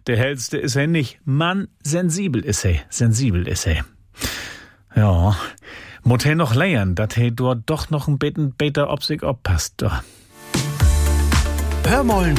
der hellste ist er nicht. Mann, sensibel ist er. Ja, mut er noch lernen, dat he dort doch noch ein bisschen besser auf sich oppasst. Hörmollen